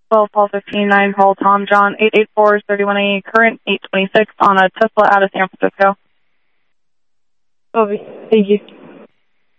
12, Paul 15, 9, Paul, Tom, John, 884, 31A, current 826 on a Tesla out of San Francisco. Copy. Thank you.